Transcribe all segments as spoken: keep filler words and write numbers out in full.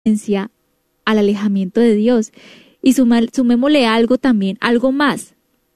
al alejamiento de Dios. Y sumémosle algo también, algo más.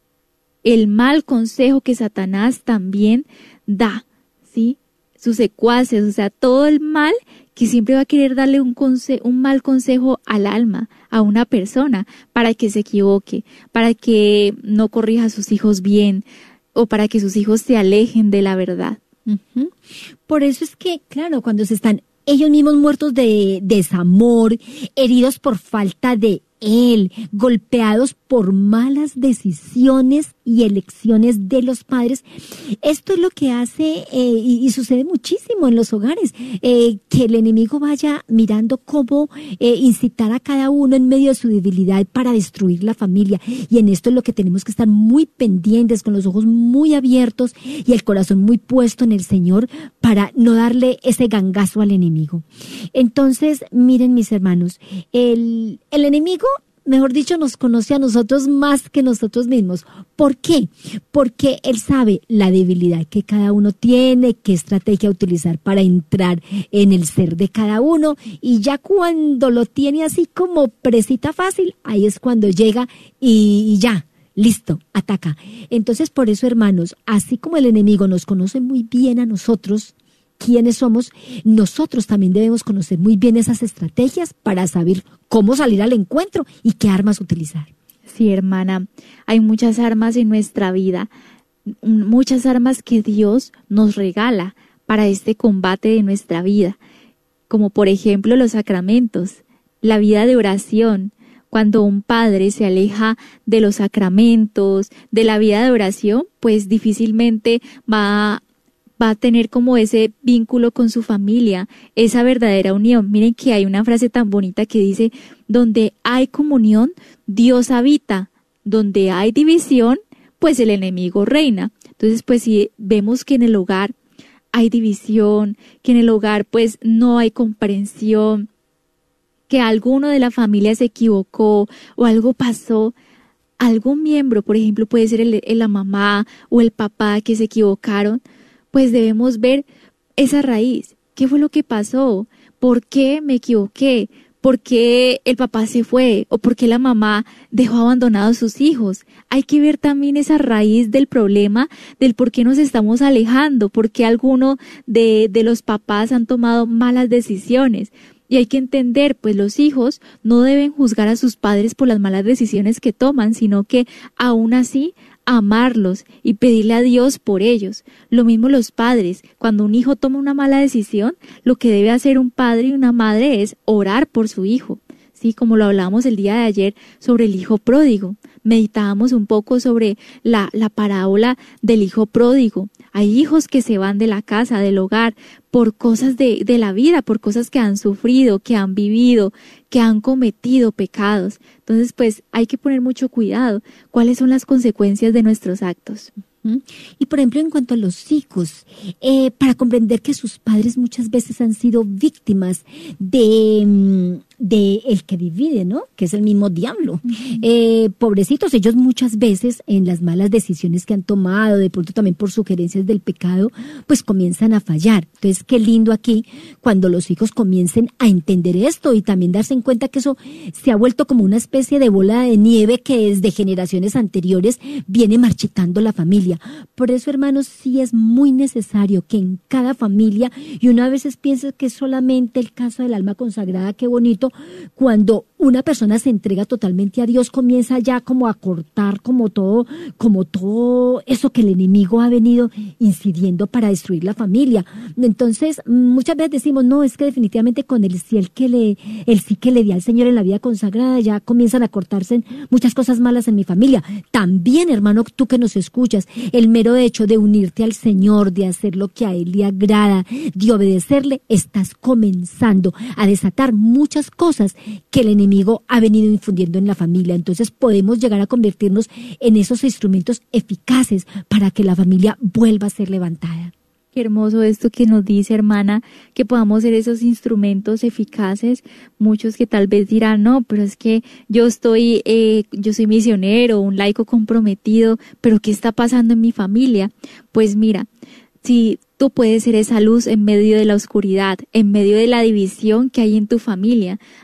El mal consejo que Satanás también da, ¿sí? Sus secuaces, o sea, todo el mal que siempre va a querer darle un, conse- un mal consejo al alma, a una persona, para que se equivoque, para que no corrija a sus hijos bien, o para que sus hijos se alejen de la verdad. Uh-huh. Por eso es que, claro, cuando se están ellos mismos muertos de desamor, heridos por falta de Él, golpeados por malas decisiones y elecciones de los padres. Esto es lo que hace, eh, y, y sucede muchísimo en los hogares, eh, que el enemigo vaya mirando cómo eh, incitar a cada uno en medio de su debilidad para destruir la familia. Y en esto es lo que tenemos que estar muy pendientes, con los ojos muy abiertos y el corazón muy puesto en el Señor para no darle ese gangazo al enemigo. Entonces, miren mis hermanos, el, el enemigo, mejor dicho, nos conoce a nosotros más que nosotros mismos. ¿Por qué? Porque él sabe la debilidad que cada uno tiene, qué estrategia utilizar para entrar en el ser de cada uno, y ya cuando lo tiene así como presita fácil, ahí es cuando llega y, y ya, listo, ataca. Entonces, por eso, hermanos, así como el enemigo nos conoce muy bien a nosotros, quiénes somos, nosotros también debemos conocer muy bien esas estrategias para saber cómo salir al encuentro y qué armas utilizar. Sí, hermana, hay muchas armas en nuestra vida, muchas armas que Dios nos regala para este combate de nuestra vida, como por ejemplo los sacramentos, la vida de oración. Cuando un padre se aleja de los sacramentos, de la vida de oración, pues difícilmente va a va a tener como ese vínculo con su familia, esa verdadera unión. Miren que hay una frase tan bonita que dice, donde hay comunión, Dios habita, donde hay división, pues el enemigo reina. Entonces, pues si vemos que en el hogar hay división, que en el hogar pues no hay comprensión, que alguno de la familia se equivocó o algo pasó, algún miembro, por ejemplo, puede ser el, el, la mamá o el papá que se equivocaron, pues debemos ver esa raíz. ¿Qué fue lo que pasó? ¿Por qué me equivoqué? ¿Por qué el papá se fue? ¿O por qué la mamá dejó abandonados a sus hijos? Hay que ver también esa raíz del problema, del por qué nos estamos alejando, por qué alguno de, de los papás han tomado malas decisiones. Y hay que entender, pues los hijos no deben juzgar a sus padres por las malas decisiones que toman, sino que aún así amarlos y pedirle a Dios por ellos. Lo mismo los padres, cuando un hijo toma una mala decisión, lo que debe hacer un padre y una madre es orar por su hijo. Sí, como lo hablábamos el día de ayer sobre el hijo pródigo. Meditábamos un poco sobre la, la parábola del hijo pródigo. Hay hijos que se van de la casa, del hogar, por cosas de, de la vida, por cosas que han sufrido, que han vivido, que han cometido pecados. Entonces, pues, hay que poner mucho cuidado. ¿Cuáles son las consecuencias de nuestros actos? Y por ejemplo, en cuanto a los hijos, eh, para comprender que sus padres muchas veces han sido víctimas de, de el que divide, ¿no? Que es el mismo diablo. Uh-huh. Eh, pobrecitos, ellos muchas veces en las malas decisiones que han tomado, de pronto también por sugerencias del pecado, pues comienzan a fallar. Entonces, qué lindo aquí cuando los hijos comiencen a entender esto y también darse en cuenta que eso se ha vuelto como una especie de bola de nieve que desde generaciones anteriores viene marchitando la familia. Por eso, hermanos, sí es muy necesario que en cada familia, y uno a veces piensa que es solamente el caso del alma consagrada, qué bonito, cuando una persona se entrega totalmente a Dios, comienza ya como a cortar como todo, como todo eso que el enemigo ha venido incidiendo para destruir la familia. Entonces, muchas veces decimos, no, es que definitivamente con el sí, el que le, el sí que le di al Señor en la vida consagrada, ya comienzan a cortarse muchas cosas malas en mi familia. También, hermano, tú que nos escuchas, el mero hecho de unirte al Señor, de hacer lo que a Él le agrada, de obedecerle, estás comenzando a desatar muchas cosas que el enemigo ha venido infundiendo en la familia. Entonces podemos llegar a convertirnos en esos instrumentos eficaces para que la familia vuelva a ser levantada. Qué hermoso esto que nos dice, hermana, que podamos ser esos instrumentos eficaces. Muchos que tal vez dirán, no, pero es que yo estoy, eh, yo soy misionero, un laico comprometido, pero ¿qué está pasando en mi familia? Pues mira, si tú puedes ser esa luz en medio de la oscuridad, en medio de la división que hay en tu familia.